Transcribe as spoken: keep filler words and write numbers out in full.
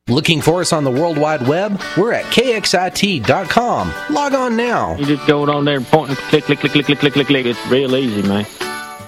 Looking for us on the World Wide Web? We're at K X I T dot com. Log on now. You just go on there and point and click, click, click, click, click, click, click, click. It's real easy, man.